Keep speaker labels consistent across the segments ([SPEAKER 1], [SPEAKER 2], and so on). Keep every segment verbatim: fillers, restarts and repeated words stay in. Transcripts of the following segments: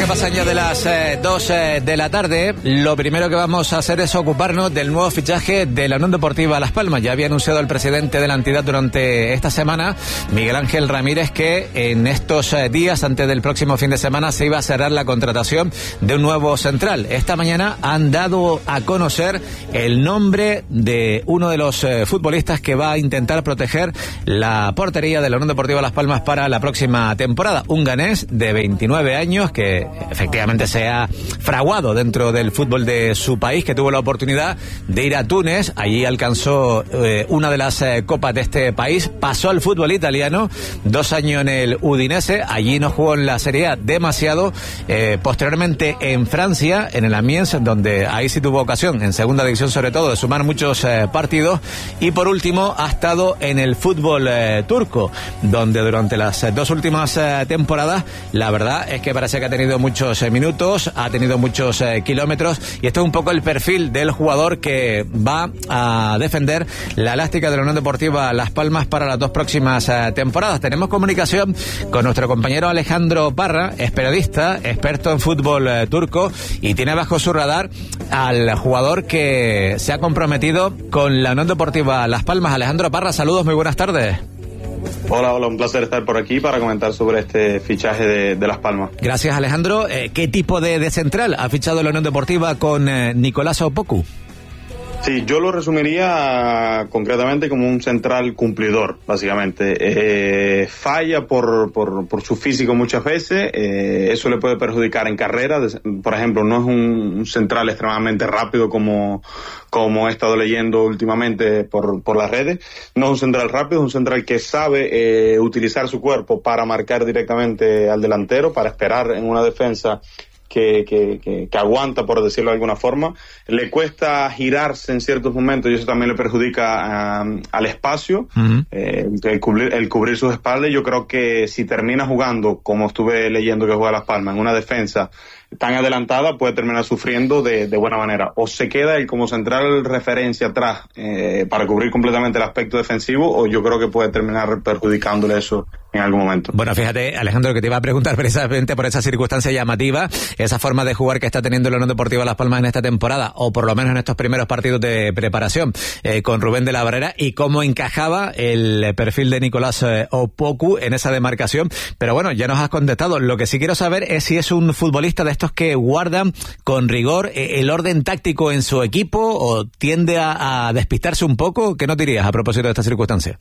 [SPEAKER 1] que pasan ya de las eh, dos eh, de la tarde. Lo primero que vamos a hacer es ocuparnos del nuevo fichaje de la Unión Deportiva Las Palmas. Ya había anunciado el presidente de la entidad durante esta semana, Miguel Ángel Ramírez, que en estos eh, días, antes del próximo fin de semana, se iba a cerrar la contratación de un nuevo central. Esta mañana han dado a conocer el nombre de uno de los eh, futbolistas que va a intentar proteger la portería de la Unión Deportiva Las Palmas para la próxima temporada. Un ganés de veintinueve años que efectivamente se ha fraguado dentro del fútbol de su país, que tuvo la oportunidad de ir a Túnez. Allí alcanzó eh, una de las eh, copas de este país, pasó al fútbol italiano, dos años en el Udinese, allí no jugó en la Serie A demasiado, eh, posteriormente en Francia, en el Amiens, donde ahí sí tuvo ocasión, en segunda división sobre todo, de sumar muchos eh, partidos, y por último ha estado en el fútbol eh, turco, donde durante las eh, dos últimas eh, temporadas, la verdad es que parece que ha tenido muchos eh, minutos, ha tenido muchos eh, kilómetros, y esto es un poco el perfil del jugador que va a defender la elástica de la Unión Deportiva Las Palmas para las dos próximas eh, temporadas. Tenemos comunicación con nuestro compañero Alejandro Parra, es periodista, experto en fútbol eh, turco, y tiene bajo su radar al jugador que se ha comprometido con la Unión Deportiva Las Palmas. Alejandro Parra, saludos, muy buenas tardes.
[SPEAKER 2] Hola, hola, un placer estar por aquí para comentar sobre este fichaje de, de Las Palmas.
[SPEAKER 1] Gracias, Alejandro. Eh, ¿Qué tipo de, de central ha fichado la Unión Deportiva con eh, Nicolás Opoku?
[SPEAKER 2] Sí, yo lo resumiría concretamente como un central cumplidor, básicamente. Eh, falla por, por, por su físico muchas veces, eh, eso le puede perjudicar en carrera. Por ejemplo, no es un, un central extremadamente rápido como, como he estado leyendo últimamente por, por las redes. No es un central rápido, es un central que sabe eh, utilizar su cuerpo para marcar directamente al delantero, para esperar en una defensa Que, que, que, que aguanta, por decirlo de alguna forma. Le cuesta girarse en ciertos momentos y eso también le perjudica um, al espacio, uh-huh. eh, el, cubrir, el cubrir sus espaldas. Yo creo que si termina jugando, como estuve leyendo que juega Las Palmas, en una defensa tan adelantada, puede terminar sufriendo de, de buena manera. O se queda él como central referencia atrás eh, para cubrir completamente el aspecto defensivo, o yo creo que puede terminar perjudicándole eso en algún momento.
[SPEAKER 1] Bueno, fíjate, Alejandro, que te iba a preguntar precisamente por esa circunstancia llamativa, esa forma de jugar que está teniendo la Unión Deportiva Las Palmas en esta temporada, o por lo menos en estos primeros partidos de preparación, eh, con Rubén de la Barrera, y cómo encajaba el perfil de Nicolás eh, Opoku en esa demarcación. Pero bueno, ya nos has contestado. Lo que sí quiero saber es si es un futbolista de estos que guardan con rigor eh, el orden táctico en su equipo, o tiende a, a despistarse un poco. ¿Qué nos dirías a propósito de esta circunstancia?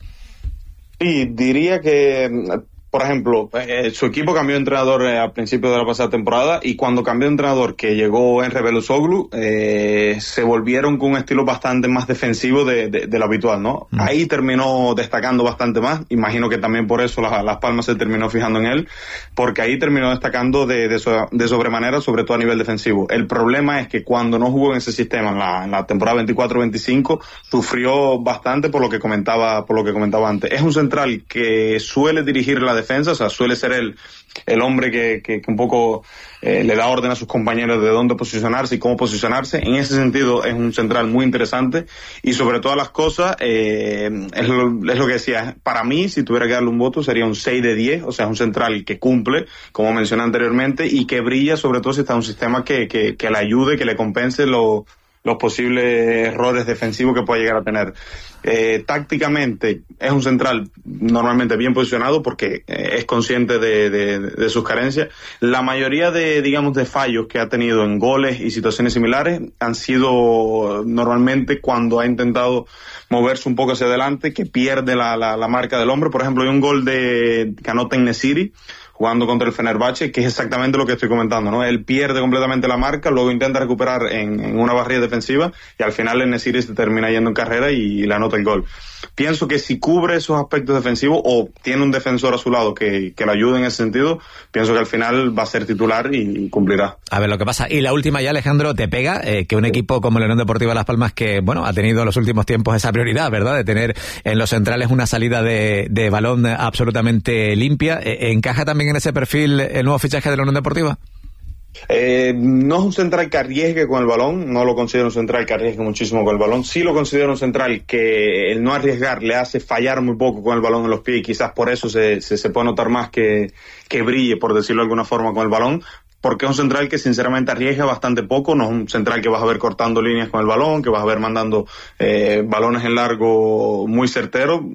[SPEAKER 2] Sí, diría que, por ejemplo, eh, su equipo cambió de entrenador eh, al principio de la pasada temporada, y cuando cambió de entrenador, que llegó Enre Belözoğlu, eh, se volvieron con un estilo bastante más defensivo de, de, de lo habitual, ¿no? Mm. Ahí terminó destacando bastante más. Imagino que también por eso la, Las Palmas se terminó fijando en él, porque ahí terminó destacando de, de, so, de sobremanera, sobre todo a nivel defensivo. El problema es que cuando no jugó en ese sistema en la, en la temporada veinticuatro veinticinco, sufrió bastante por lo que comentaba, por lo que comentaba antes. Es un central que suele dirigir la defensa, defensa, o sea, suele ser el, el hombre que, que, que un poco eh, le da orden a sus compañeros de dónde posicionarse y cómo posicionarse. En ese sentido es un central muy interesante, y sobre todas las cosas eh, es, lo, es lo que decía, para mí, si tuviera que darle un voto, sería un seis de diez, o sea, es un central que cumple, como mencioné anteriormente, y que brilla, sobre todo si está en un sistema que, que, que le ayude, que le compense lo los posibles errores defensivos que pueda llegar a tener. Eh, tácticamente es un central normalmente bien posicionado, porque eh, es consciente de, de, de sus carencias. La mayoría de, digamos, de fallos que ha tenido en goles y situaciones similares han sido normalmente cuando ha intentado moverse un poco hacia adelante, que pierde la, la, la marca del hombre. Por ejemplo, hay un gol de que anota en Nesiri, jugando contra el Fenerbahce, que es exactamente lo que estoy comentando, ¿no? Él pierde completamente la marca, luego intenta recuperar en, en una barrera defensiva, y al final el Nesiri se termina yendo en carrera y le anota el gol. Pienso que si cubre esos aspectos defensivos, o tiene un defensor a su lado que, que le ayude en ese sentido, pienso que al final va a ser titular y, y cumplirá. A ver lo que pasa. Y la última ya, Alejandro, te pega eh, que un equipo como la Unión Deportiva Las Palmas, que bueno, ha tenido en los últimos tiempos esa prioridad, ¿verdad?, de tener en los centrales una salida de, de balón absolutamente limpia, eh, ¿encaja también en ese perfil el nuevo fichaje de la Unión Deportiva? Eh, no es un central que arriesgue con el balón, no lo considero un central que arriesgue muchísimo con el balón. Sí lo considero un central que el no arriesgar le hace fallar muy poco con el balón en los pies, y quizás por eso se, se, se puede notar más que, que brille, por decirlo de alguna forma, con el balón. porque es un central que sinceramente arriesga bastante poco, no es un central que vas a ver cortando líneas con el balón, que vas a ver mandando eh, balones en largo muy certero.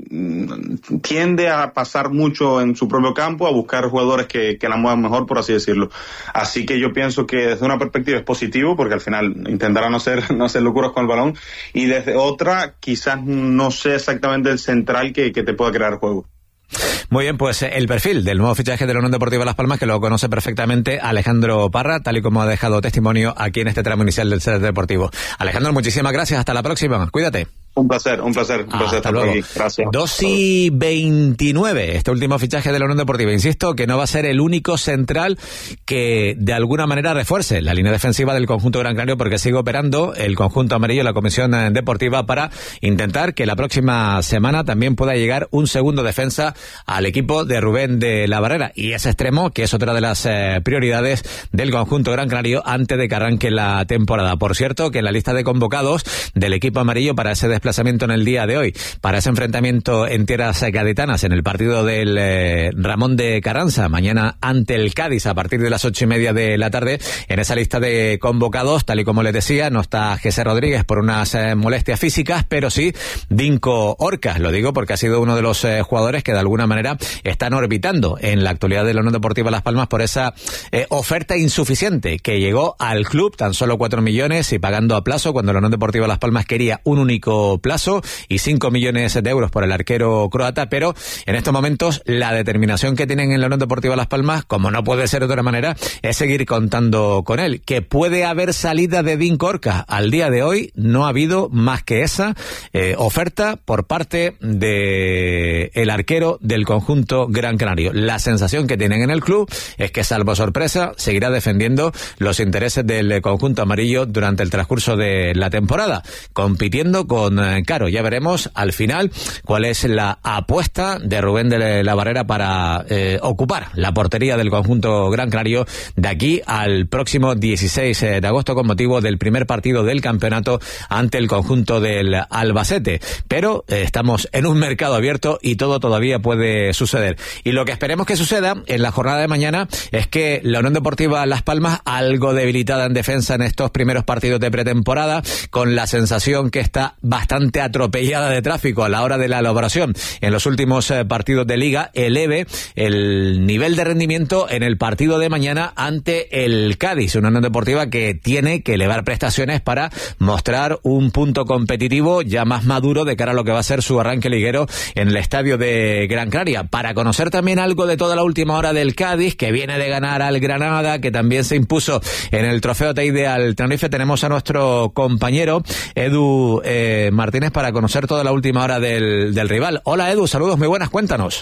[SPEAKER 2] Tiende a pasar mucho en su propio campo, a buscar jugadores que, que la muevan mejor, por así decirlo. Así que yo pienso que desde una perspectiva es positivo, porque al final intentará no hacer, no hacer locuras con el balón, y desde otra quizás no sea exactamente el central que, que te pueda crear juego.
[SPEAKER 1] Muy bien, pues el perfil del nuevo fichaje de la Unión Deportiva Las Palmas, que lo conoce perfectamente Alejandro Parra, tal y como ha dejado testimonio aquí en este tramo inicial del Ser Deportivo. Alejandro, muchísimas gracias, hasta la próxima, cuídate.
[SPEAKER 2] Un placer, un placer, un placer
[SPEAKER 1] Hasta
[SPEAKER 2] estar
[SPEAKER 1] luego.
[SPEAKER 2] por aquí. Gracias.
[SPEAKER 1] dos y veintinueve, este último fichaje de la Unión Deportiva. Insisto que no va a ser el único central que de alguna manera refuerce la línea defensiva del conjunto Gran Canario, porque sigue operando el conjunto amarillo, la Comisión Deportiva, para intentar que la próxima semana también pueda llegar un segundo defensa al equipo de Rubén de la Barrera. Y ese extremo, que es otra de las eh, prioridades del conjunto Gran Canario antes de que arranque la temporada. Por cierto, que en la lista de convocados del equipo amarillo para ese desplazamiento en el día de hoy, para ese enfrentamiento en tierras gaditanas en el partido del eh, Ramón de Carranza, mañana ante el Cádiz a partir de las ocho y media de la tarde, en esa lista de convocados, tal y como les decía, no está José Rodríguez por unas eh, molestias físicas, pero sí Dinko Orcas. Lo digo porque ha sido uno de los eh, jugadores que de alguna manera están orbitando en la actualidad de la Unión Deportiva Las Palmas por esa eh, oferta insuficiente que llegó al club, tan solo cuatro millones y pagando a plazo, cuando la Unión Deportiva Las Palmas quería un único plazo y cinco millones de euros por el arquero croata. Pero en estos momentos la determinación que tienen en la Unión Deportiva Las Palmas, como no puede ser de otra manera, es seguir contando con él. Que puede haber salida de Dinko Orcas. Al día de hoy no ha habido más que esa eh, oferta por parte de el arquero del conjunto Gran Canario. La sensación que tienen en el club es que, salvo sorpresa, seguirá defendiendo los intereses del conjunto amarillo durante el transcurso de la temporada, compitiendo con eh, Caro. Ya veremos al final cuál es la apuesta de Rubén de la Barrera para eh, ocupar la portería del conjunto Gran Canario de aquí al próximo dieciséis de agosto, con motivo del primer partido del campeonato ante el conjunto del Albacete. Pero eh, estamos en un mercado abierto y todo todavía puede suceder. Y lo que esperemos que suceda en la jornada de mañana es que la Unión Deportiva Las Palmas, algo debilitada en defensa en estos primeros partidos de pretemporada, con la sensación que está bastante atropellada de tráfico a la hora de la elaboración en los últimos eh, partidos de Liga, eleve el nivel de rendimiento en el partido de mañana ante el Cádiz, una Unión Deportiva que tiene que elevar prestaciones para mostrar un punto competitivo ya más maduro de cara a lo que va a ser su arranque liguero en el estadio de Gran Canaria. Para conocer también algo de toda la última hora del Cádiz, que viene de ganar al Granada, que también se impuso en el trofeo Teide al Tenerife, tenemos a nuestro compañero Edu eh, Martínez para conocer toda la última hora del, del rival. Hola Edu, saludos, muy buenas, cuéntanos.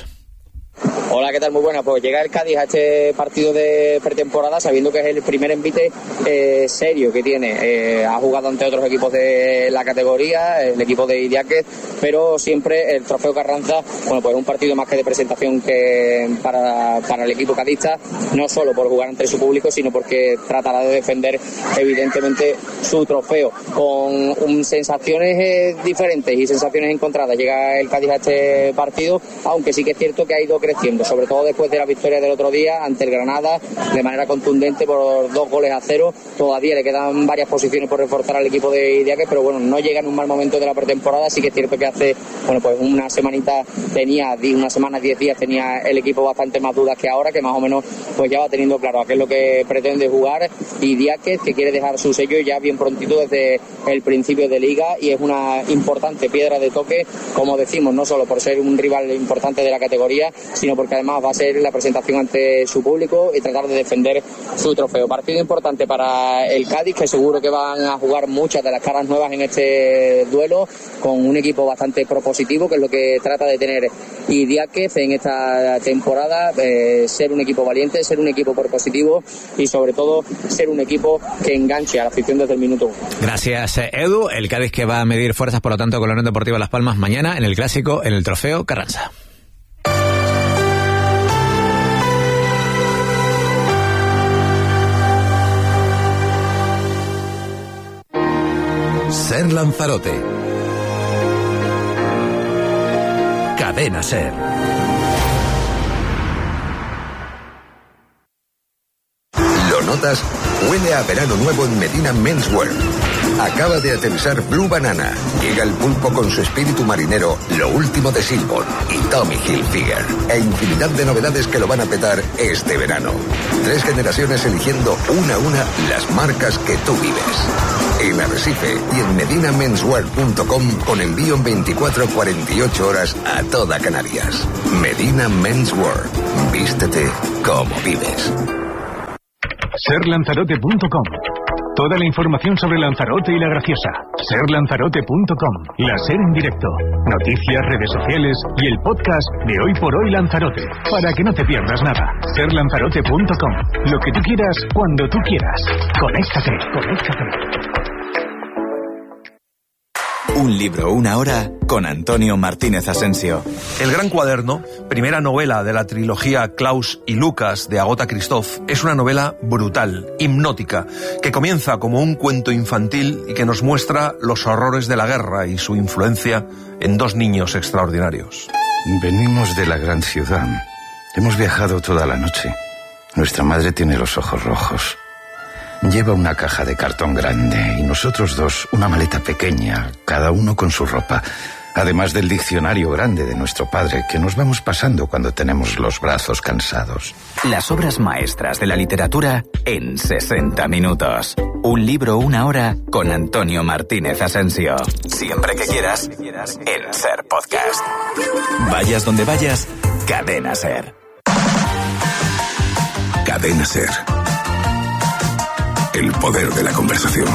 [SPEAKER 3] Hola, ¿qué tal? Muy buena. Pues llega el Cádiz a este partido de pretemporada sabiendo que es el primer envite eh, serio que tiene. Eh, ha jugado ante otros equipos de la categoría, el equipo de Idiáquez, pero siempre el trofeo Carranza, bueno, pues es un partido más que de presentación que para, para el equipo cadista, no solo por jugar ante su público, sino porque tratará de defender evidentemente su trofeo. Con un, sensaciones eh, diferentes y sensaciones encontradas llega el Cádiz a este partido, aunque sí que es cierto que ha ido creciendo, sobre todo después de la victoria del otro día ante el Granada de manera contundente por dos goles a cero. Todavía le quedan varias posiciones por reforzar al equipo de Idiáquez, pero bueno, no llega en un mal momento de la pretemporada. Sí que es cierto que hace, bueno, pues una semanita tenía, una semana, diez días tenía el equipo bastante más dudas que ahora, que más o menos pues ya va teniendo claro a qué es lo que pretende jugar Idiáquez, que quiere dejar su sello ya bien prontito desde el principio de liga, y es una importante piedra de toque, como decimos, no solo por ser un rival importante de la categoría, sino porque además va a ser la presentación ante su público y tratar de defender su trofeo. Partido importante para el Cádiz, que seguro que van a jugar muchas de las caras nuevas en este duelo, con un equipo bastante propositivo, que es lo que trata de tener Idiáquez en esta temporada, eh, ser un equipo valiente, ser un equipo propositivo y sobre todo ser un equipo que enganche a la afición desde el minuto uno.
[SPEAKER 1] Gracias, Edu. El Cádiz que va a medir fuerzas, por lo tanto, con la Unión Deportiva Las Palmas mañana en el Clásico, en el trofeo Carranza.
[SPEAKER 4] Ser Lanzarote. Cadena Ser. Los
[SPEAKER 5] notas? Huele a verano nuevo en Medina Menswear. Acaba de aterrizar Blue Banana. Llega el pulpo con su espíritu marinero, lo último de Silbon y Tommy Hilfiger. E infinidad de novedades que lo van a petar este verano. Tres generaciones eligiendo una a una las marcas que tú vives. En Arrecife y en medina menswear punto com con envío en veinticuatro a cuarenta y ocho horas a toda Canarias. Medina Menswear. Vístete como vives.
[SPEAKER 6] ser lanzarote punto com. Toda la información sobre Lanzarote y La Graciosa. ser lanzarote punto com. La SER en directo. Noticias, redes sociales y el podcast de Hoy por Hoy Lanzarote. Para que no te pierdas nada. ser lanzarote punto com. Lo que tú quieras, cuando tú quieras. Conéctate, conéctate.
[SPEAKER 7] Un libro, una hora, con Antonio Martínez Asensio.
[SPEAKER 8] El Gran Cuaderno, primera novela de la trilogía Klaus y Lucas de Agota Christoph, es una novela brutal, hipnótica, que comienza como un cuento infantil y que nos muestra los horrores de la guerra y su influencia en dos niños extraordinarios.
[SPEAKER 9] Venimos de la gran ciudad. Hemos viajado toda la noche. Nuestra madre tiene los ojos rojos. Lleva una caja de cartón grande y nosotros dos una maleta pequeña, cada uno con su ropa, además del diccionario grande de nuestro padre que nos vamos pasando cuando tenemos los brazos cansados.
[SPEAKER 7] Las obras maestras de la literatura en sesenta minutos. Un libro, una hora, con Antonio Martínez Asensio. Siempre que quieras, en SER Podcast. Vayas donde vayas, Cadena SER.
[SPEAKER 4] Cadena SER. El poder de la conversación.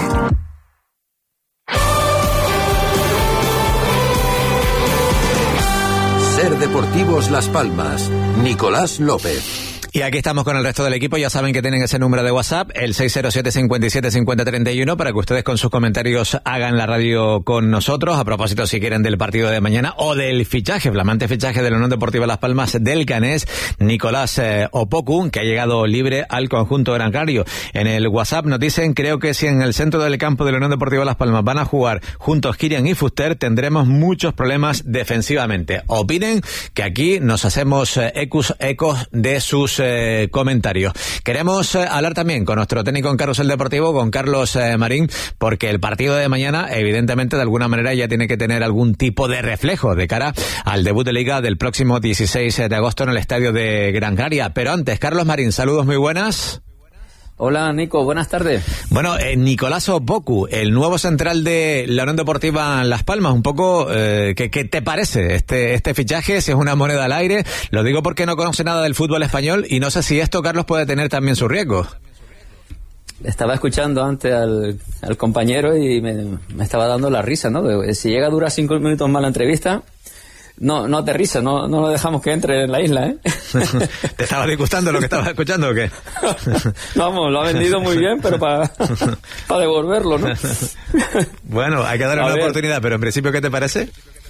[SPEAKER 4] SER Deportivos Las Palmas. Nicolás López.
[SPEAKER 1] Y aquí estamos con el resto del equipo. Ya saben que tienen ese número de WhatsApp, el seis cero siete, cinco siete, cinco cero tres uno, para que ustedes con sus comentarios hagan la radio con nosotros. A propósito, si quieren, del partido de mañana o del fichaje, flamante fichaje de la Unión Deportiva Las Palmas del canés Nicolás eh, Opoku, que ha llegado libre al conjunto gran canario. En el WhatsApp nos dicen: creo que si en el centro del campo de la Unión Deportiva Las Palmas van a jugar juntos Kirian y Fuster, tendremos muchos problemas defensivamente. Opinen, que aquí nos hacemos eh, ecos, ecos de sus Eh, comentarios. Queremos eh, hablar también con nuestro técnico en Carrusel Deportivo, con Carlos eh, Marín, porque el partido de mañana, evidentemente, de alguna manera ya tiene que tener algún tipo de reflejo de cara al debut de Liga del próximo dieciséis de agosto en el estadio de Gran Canaria. Pero antes, Carlos Marín, saludos muy buenas.
[SPEAKER 10] Hola, Nico, buenas tardes.
[SPEAKER 1] Bueno, eh, Nicolás Opoku, el nuevo central de la Unión Deportiva Las Palmas, un poco, eh, ¿qué, ¿qué te parece este este fichaje? Si es una moneda al aire, lo digo porque no conoce nada del fútbol español y no sé si esto, Carlos, puede tener también su riesgo.
[SPEAKER 10] Estaba escuchando antes al, al compañero y me, me estaba dando la risa, ¿no? Si llega a durar cinco minutos más la entrevista, no no aterriza, no, no lo dejamos que entre en la isla, ¿eh?
[SPEAKER 1] ¿Te estaba disgustando lo que estabas escuchando o qué?
[SPEAKER 10] Vamos, lo ha vendido muy bien, pero para pa devolverlo, ¿no?
[SPEAKER 1] Bueno, hay que darle a una ver. oportunidad, pero en principio, ¿qué te parece?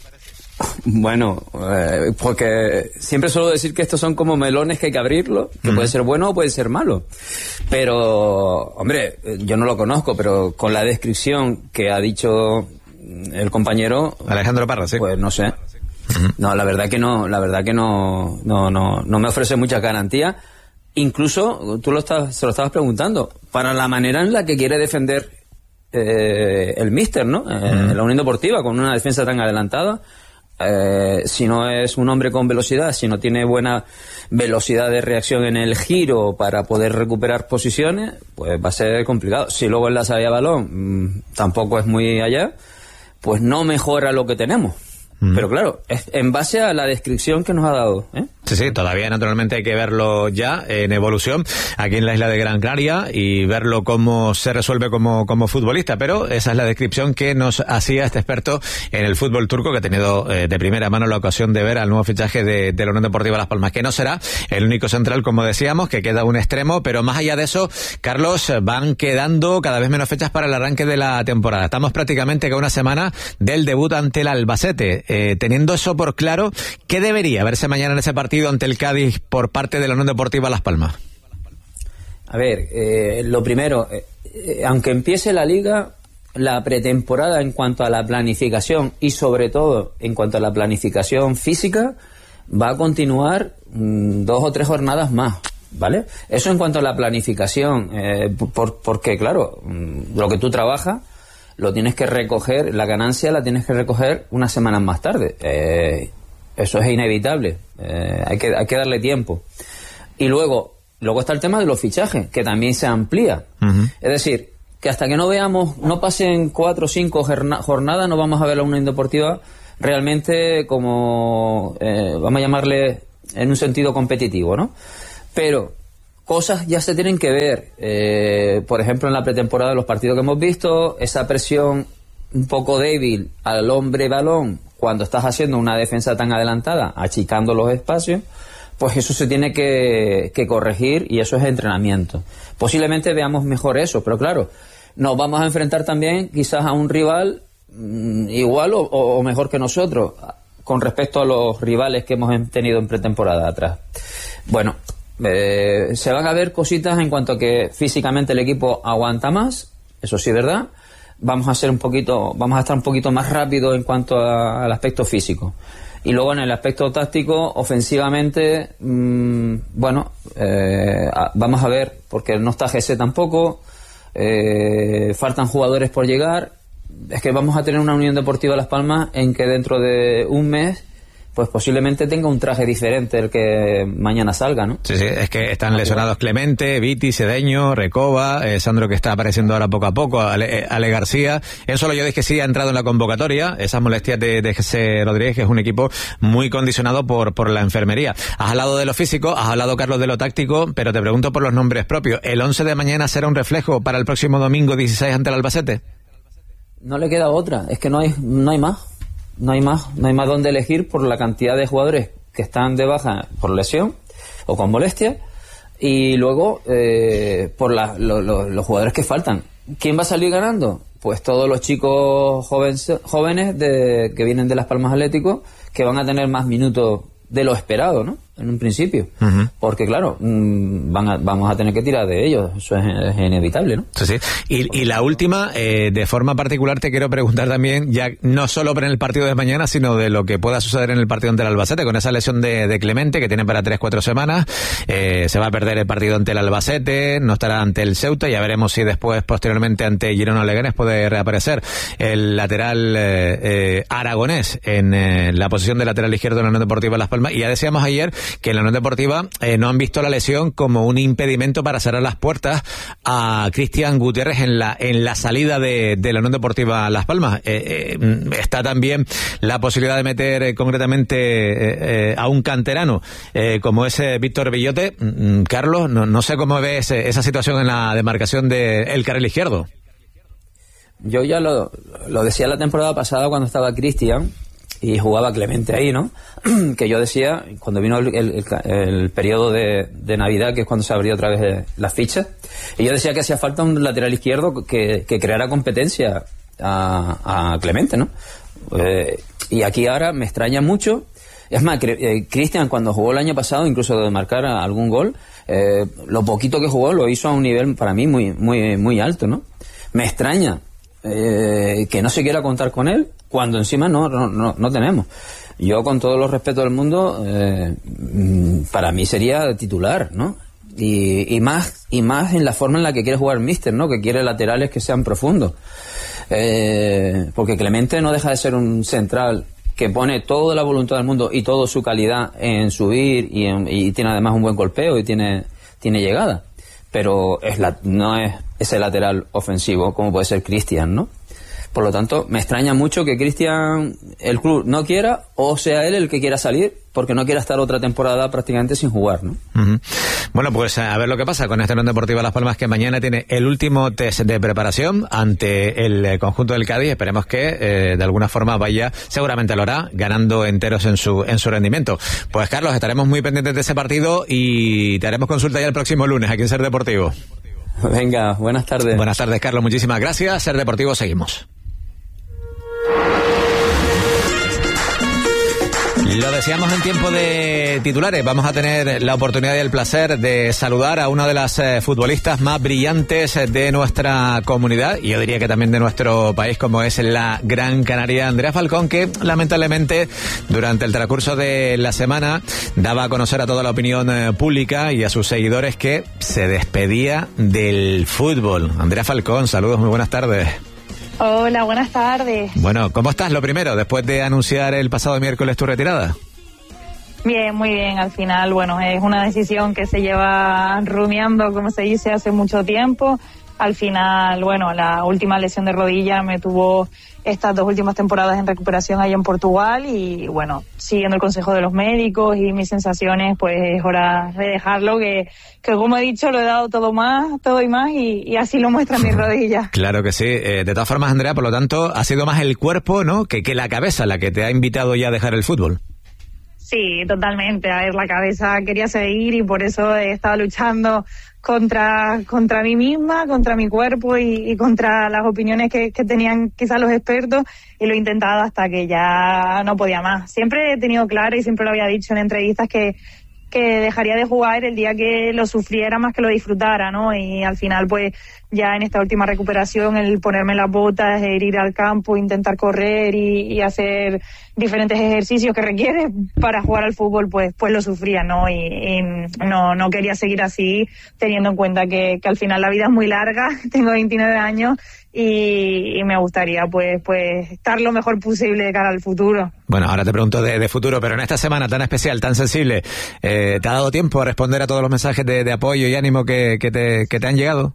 [SPEAKER 10] Bueno, eh, porque siempre suelo decir que estos son como melones que hay que abrirlo, que uh-huh. puede ser bueno o puede ser malo. Pero, hombre, yo no lo conozco, pero con la descripción que ha dicho el compañero...
[SPEAKER 1] Alejandro Parra, sí.
[SPEAKER 10] Pues no sé. No, la verdad que no, la verdad que no, no, no, no me ofrece mucha garantía. Incluso, tú lo estás, se lo estabas preguntando, para la manera en la que quiere defender eh, el míster, ¿no? Eh, uh-huh. La Unión Deportiva, con una defensa tan adelantada. Eh, si no es un hombre con velocidad, si no tiene buena velocidad de reacción en el giro para poder recuperar posiciones, pues va a ser complicado. Si luego en la salida de balón mmm, tampoco es muy allá, pues no mejora lo que tenemos. Pero claro, es en base a la descripción que nos ha dado, ¿eh?
[SPEAKER 1] Sí, sí, todavía naturalmente hay que verlo ya en evolución aquí en la isla de Gran Canaria y verlo cómo se resuelve como, como futbolista, pero esa es la descripción que nos hacía este experto en el fútbol turco, que ha tenido eh, de primera mano la ocasión de ver al nuevo fichaje de, de la Unión Deportiva Las Palmas, que no será el único central, como decíamos, que queda un extremo, pero más allá de eso, Carlos, van quedando cada vez menos fechas para el arranque de la temporada. Estamos prácticamente a una semana del debut ante el Albacete. Eh, teniendo eso por claro, ¿qué debería verse mañana en ese partido ante el Cádiz por parte de la Unión Deportiva Las Palmas?
[SPEAKER 10] A ver, eh, lo primero, eh, eh, aunque empiece la Liga, la pretemporada en cuanto a la planificación y sobre todo en cuanto a la planificación física va a continuar mmm, dos o tres jornadas más, ¿vale? Eso en cuanto a la planificación, eh, por, porque claro, lo que tú trabajas lo tienes que recoger, la ganancia la tienes que recoger unas semanas más tarde. Eh, eso es inevitable, eh, hay que, hay que darle tiempo. Y luego, luego está el tema de los fichajes, que también se amplía. Uh-huh. Es decir, que hasta que no veamos, no pasen cuatro o cinco jornadas, no vamos a ver la Unión Deportiva realmente como, eh, vamos a llamarle, en un sentido competitivo, ¿no? Pero cosas ya se tienen que ver, eh, por ejemplo, en la pretemporada, los partidos que hemos visto, esa presión un poco débil al hombre balón cuando estás haciendo una defensa tan adelantada, achicando los espacios, pues eso se tiene que, que corregir, y eso es entrenamiento. Posiblemente veamos mejor eso, pero claro, nos vamos a enfrentar también quizás a un rival mmm, igual o, o mejor que nosotros con respecto a los rivales que hemos tenido en pretemporada atrás. Bueno, eh, se van a ver cositas en cuanto a que físicamente el equipo aguanta más, eso sí, ¿verdad? Vamos a ser un poquito, vamos a estar un poquito más rápido en cuanto a, al aspecto físico. Y luego en el aspecto táctico, ofensivamente, mmm, bueno, eh, vamos a ver, porque no está G C tampoco, eh, faltan jugadores por llegar. Es que vamos a tener una Unión Deportiva Las Palmas en que dentro de un mes pues posiblemente tenga un traje diferente el que mañana salga, ¿no?
[SPEAKER 1] Sí, sí, es que están lesionados Clemente, Viti, Cedeño, Recoba, eh, Sandro, que está apareciendo ahora poco a poco, Ale, Ale García. En solo yo dije que sí ha entrado en la convocatoria, esas molestias de, de José Rodríguez, que es un equipo muy condicionado por, por la enfermería. Has hablado de lo físico, has hablado, Carlos, de lo táctico, pero te pregunto por los nombres propios. ¿El once de mañana será un reflejo para el próximo domingo dieciséis ante el Albacete?
[SPEAKER 10] No le queda otra, es que no hay, no hay más. No hay más, no hay más donde elegir por la cantidad de jugadores que están de baja por lesión o con molestia, y luego eh, por la, lo, lo, los jugadores que faltan. ¿Quién va a salir ganando? Pues todos los chicos jóvenes, jóvenes de, que vienen de Las Palmas Atlético, que van a tener más minutos de lo esperado, ¿no? En un principio. Uh-huh. Porque claro, van a, vamos a tener que tirar de ellos, eso es, es inevitable, ¿no?
[SPEAKER 1] Sí, sí. Y, y la última, eh, de forma particular te quiero preguntar también, ya no solo por el partido de mañana, sino de lo que pueda suceder en el partido ante el Albacete, con esa lesión de, de Clemente, que tiene para tres, cuatro semanas, eh, se va a perder el partido ante el Albacete, no estará ante el Ceuta, ya veremos si después, posteriormente, ante Girona Leganés puede reaparecer el lateral eh, eh, aragonés en eh, la posición de lateral izquierdo de la Unión Deportiva Las Palmas. Y ya decíamos ayer que en la Unión Deportiva eh, no han visto la lesión como un impedimento para cerrar las puertas a Cristian Gutiérrez en la en la salida de, de la Unión Deportiva Las Palmas. Eh, eh, está también la posibilidad de meter eh, concretamente eh, eh, a un canterano eh, como ese Víctor Villote. Mm, Carlos, no, no sé cómo ves eh, esa situación en la demarcación del carril izquierdo.
[SPEAKER 10] Yo ya lo, lo decía la temporada pasada cuando estaba Cristian y jugaba Clemente ahí, ¿no? Que yo decía, cuando vino el, el, el periodo de, de Navidad, que es cuando se abrió otra vez las fichas, y yo decía que hacía falta un lateral izquierdo que, que creara competencia a, a Clemente, ¿no? Eh, y aquí ahora me extraña mucho. Es más, eh, Cristian, cuando jugó el año pasado, incluso de marcar algún gol, eh, lo poquito que jugó lo hizo a un nivel para mí muy, muy, muy alto, ¿no? Me extraña eh, que no se quiera contar con él, cuando encima no, no, no, no tenemos. Yo, con todo los respetos del mundo, eh, para mí sería titular, ¿no? Y, y más y más en la forma en la que quiere jugar Míster, ¿no? Que quiere laterales que sean profundos. Eh, porque Clemente no deja de ser un central que pone toda la voluntad del mundo y toda su calidad en subir, y, en, y tiene además un buen golpeo y tiene, tiene llegada. Pero es la, no es ese lateral ofensivo como puede ser Cristian, ¿no? Por lo tanto, me extraña mucho que Cristian, el club, no quiera, o sea él el que quiera salir, porque no quiera estar otra temporada prácticamente sin jugar, ¿no?
[SPEAKER 1] Uh-huh. Bueno, pues a ver lo que pasa con esta Unión Deportiva Las Palmas, que mañana tiene el último test de preparación ante el conjunto del Cádiz. Esperemos que eh, de alguna forma vaya, seguramente lo hará, ganando enteros en su en su rendimiento. Pues Carlos, estaremos muy pendientes de ese partido y te haremos consulta ya el próximo lunes aquí en Ser Deportivo.
[SPEAKER 10] Venga, buenas tardes.
[SPEAKER 1] Buenas tardes, Carlos, muchísimas gracias. Ser Deportivo, seguimos. Lo decíamos en tiempo de titulares, vamos a tener la oportunidad y el placer de saludar a una de las eh, futbolistas más brillantes de nuestra comunidad, y yo diría que también de nuestro país, como es la Gran Canaria, Andrea Falcón, que lamentablemente durante el transcurso de la semana daba a conocer a toda la opinión eh, pública y a sus seguidores que se despedía del fútbol. Andrea Falcón, saludos, muy buenas tardes.
[SPEAKER 11] Hola, buenas tardes.
[SPEAKER 1] Bueno, ¿cómo estás? Lo primero, después de anunciar el pasado miércoles tu retirada.
[SPEAKER 11] Bien, muy bien. Al final, bueno, es una decisión que se lleva rumiando, como se dice, hace mucho tiempo. Al final, bueno, la última lesión de rodilla me tuvo estas dos últimas temporadas en recuperación allá en Portugal y, bueno, siguiendo el consejo de los médicos y mis sensaciones, pues es hora de dejarlo, que, que como he dicho, lo he dado todo más, todo y más y, y así lo muestran mis rodillas.
[SPEAKER 1] Claro que sí. Eh, de todas formas, Andrea, por lo tanto, ha sido más el cuerpo, ¿no?, que, que la cabeza la que te ha invitado ya a dejar el fútbol.
[SPEAKER 11] Sí, totalmente. A ver, la cabeza quería seguir y por eso he estado luchando contra contra mí misma, contra mi cuerpo y, y contra las opiniones que, que tenían quizás los expertos, y lo he intentado hasta que ya no podía más. Siempre he tenido claro y siempre lo había dicho en entrevistas que que dejaría de jugar el día que lo sufriera más que lo disfrutara, ¿no? Y al final, pues, ya en esta última recuperación, el ponerme las botas, el ir al campo, intentar correr y, y hacer diferentes ejercicios que requiere para jugar al fútbol, pues, pues lo sufría, ¿no? Y, y no, no quería seguir así, teniendo en cuenta que, que al final la vida es muy larga, tengo veintinueve años y, y me gustaría, pues, pues, estar lo mejor posible de cara al futuro.
[SPEAKER 1] Bueno, ahora te pregunto de, de futuro, pero en esta semana tan especial, tan sensible, eh, ¿te ha dado tiempo a responder a todos los mensajes de, de apoyo y ánimo que, que, te, que te han llegado?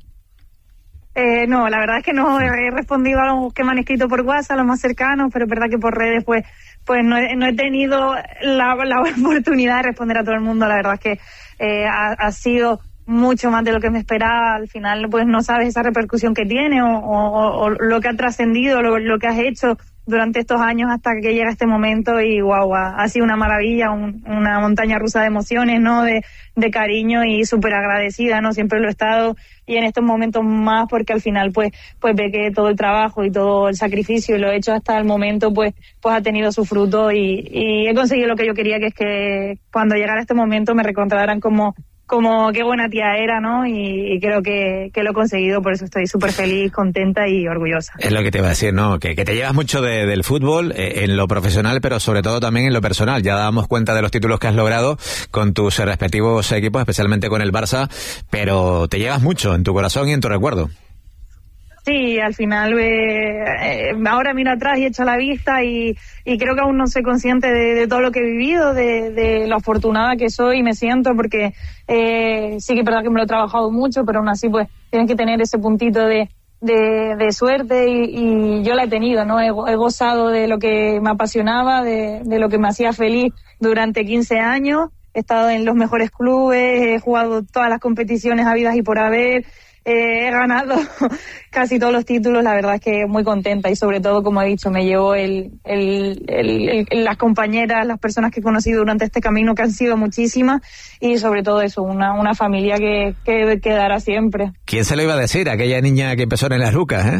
[SPEAKER 11] Eh, no, la verdad es que no he respondido a los que me han escrito por WhatsApp, a los más cercanos, pero es verdad que por redes pues pues no he, no he tenido la, la oportunidad de responder a todo el mundo. La verdad es que eh, ha, ha sido mucho más de lo que me esperaba. Al final pues no sabes esa repercusión que tiene o, o, o lo que ha trascendido, lo, lo que has hecho durante estos años hasta que llega este momento y guau, ha, ha sido una maravilla, un, una montaña rusa de emociones, ¿no? De, de cariño y súper agradecida, ¿no? Siempre lo he estado y en estos momentos más porque al final pues pues ve que todo el trabajo y todo el sacrificio y lo he hecho hasta el momento pues pues ha tenido su fruto y, y he conseguido lo que yo quería, que es que cuando llegara este momento me recordaran como como qué buena tía era, ¿no? Y, y creo que, que lo he conseguido, por eso estoy súper feliz, contenta y orgullosa.
[SPEAKER 1] Es lo que te iba a decir, ¿no? Que, que te llevas mucho de, del fútbol eh, en lo profesional, pero sobre todo también en lo personal. Ya dábamos cuenta de los títulos que has logrado con tus respectivos equipos, especialmente con el Barça, pero te llevas mucho en tu corazón y en tu recuerdo.
[SPEAKER 11] Sí, al final eh, eh, ahora miro atrás y echo la vista y, y creo que aún no soy consciente de, de todo lo que he vivido, de, de lo afortunada que soy y me siento, porque eh, sí que es verdad que me lo he trabajado mucho, pero aún así pues tienes que tener ese puntito de, de, de suerte y, y yo la he tenido, ¿no? He, he gozado de lo que me apasionaba, de, de lo que me hacía feliz durante quince años, he estado en los mejores clubes, he jugado todas las competiciones habidas y por haber. Eh, he ganado casi todos los títulos, la verdad es que muy contenta y sobre todo, como he dicho, me llevo el, el, el, el, las compañeras, las personas que he conocido durante este camino, que han sido muchísimas, y sobre todo eso, una, una familia que, que quedará siempre.
[SPEAKER 1] ¿Quién se lo iba a decir? Aquella niña que empezó en las Lucas, ¿eh?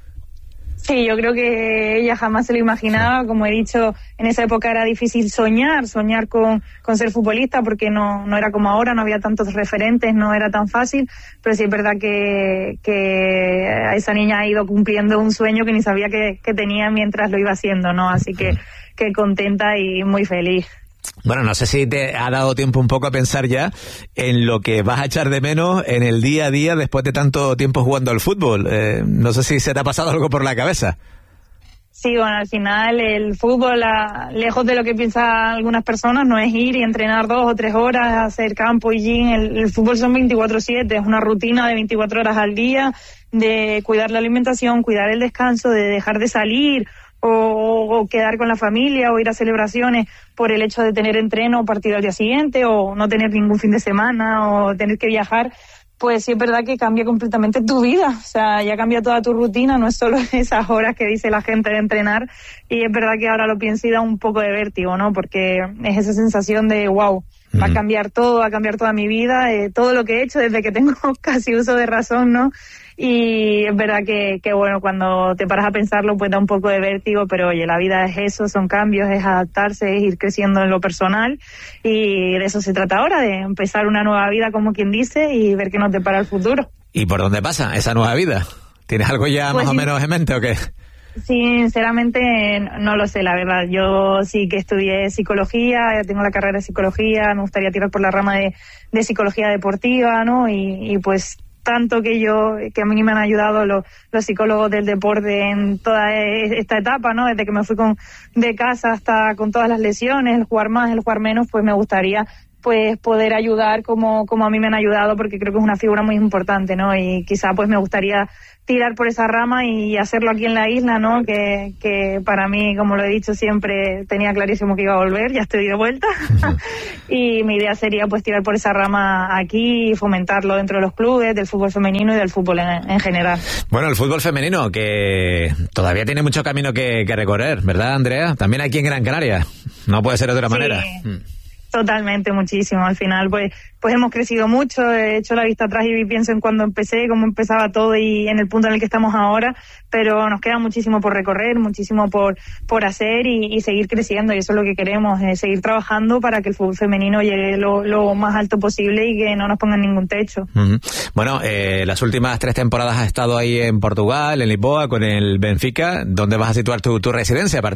[SPEAKER 11] Sí, yo creo que ella jamás se lo imaginaba. Como he dicho, en esa época era difícil soñar, soñar con, con ser futbolista, porque no, no era como ahora, no había tantos referentes, no era tan fácil, pero sí es verdad que, que esa niña ha ido cumpliendo un sueño que ni sabía que, que tenía mientras lo iba haciendo, ¿no? Así que, que contenta y muy feliz.
[SPEAKER 1] Bueno, no sé si te ha dado tiempo un poco a pensar ya en lo que vas a echar de menos en el día a día después de tanto tiempo jugando al fútbol. Eh, no sé si se te ha pasado algo por la cabeza.
[SPEAKER 11] Sí, bueno, al final el fútbol, a, lejos de lo que piensan algunas personas, no es ir y entrenar dos o tres horas, hacer campo y gym. El, el fútbol son veinticuatro siete, es una rutina de veinticuatro horas al día, de cuidar la alimentación, cuidar el descanso, de dejar de salir o, o quedar con la familia o ir a celebraciones por el hecho de tener entreno o partido al día siguiente o no tener ningún fin de semana o tener que viajar. Pues sí es verdad que cambia completamente tu vida, o sea, ya cambia toda tu rutina, no es solo esas horas que dice la gente de entrenar, y es verdad que ahora lo pienso y da un poco de vértigo, ¿no? Porque es esa sensación de wow, Va a cambiar todo, va a cambiar toda mi vida, eh, todo lo que he hecho desde que tengo casi uso de razón, ¿no? Y es verdad que, que, bueno, cuando te paras a pensarlo, pues da un poco de vértigo, pero oye, la vida es eso, son cambios, es adaptarse, es ir creciendo en lo personal, y de eso se trata ahora, de empezar una nueva vida, como quien dice, y ver qué nos depara el futuro.
[SPEAKER 1] ¿Y por dónde pasa esa nueva vida? ¿Tienes algo ya
[SPEAKER 11] Pues
[SPEAKER 1] más o
[SPEAKER 11] sí.
[SPEAKER 1] menos en mente o qué?
[SPEAKER 11] Sinceramente no lo sé, la verdad. Yo sí que estudié psicología, tengo la carrera de psicología, me gustaría tirar por la rama de, de psicología deportiva, ¿no? Y, y pues tanto que yo, que a mí me han ayudado los, los psicólogos del deporte en toda esta etapa, ¿no? Desde que me fui con, de casa hasta con todas las lesiones, el jugar más, el jugar menos, pues me gustaría pues poder ayudar como, como a mí me han ayudado, porque creo que es una figura muy importante, ¿no? Y quizá pues me gustaría tirar por esa rama y hacerlo aquí en la isla, ¿no? Que, que para mí, como lo he dicho siempre, tenía clarísimo que iba a volver, ya estoy de vuelta. Y mi idea sería pues tirar por esa rama aquí y fomentarlo dentro de los clubes, del fútbol femenino y del fútbol en, en general.
[SPEAKER 1] Bueno, el fútbol femenino, que todavía tiene mucho camino que, que recorrer, ¿verdad, Andrea? También aquí en Gran Canaria. No puede ser de otra
[SPEAKER 11] Sí.
[SPEAKER 1] manera.
[SPEAKER 11] Totalmente, muchísimo. Al final, pues, pues hemos crecido mucho. He hecho la vista atrás y pienso en cuando empecé, cómo empezaba todo y en el punto en el que estamos ahora. Pero nos queda muchísimo por recorrer, muchísimo por por hacer y, y seguir creciendo. Y eso es lo que queremos, eh, seguir trabajando para que el fútbol femenino llegue lo, lo más alto posible y que no nos pongan ningún techo.
[SPEAKER 1] Uh-huh. Bueno, eh, las últimas tres temporadas has estado ahí en Portugal, en Lisboa, con el Benfica. ¿Dónde vas a situar tu, tu residencia a partir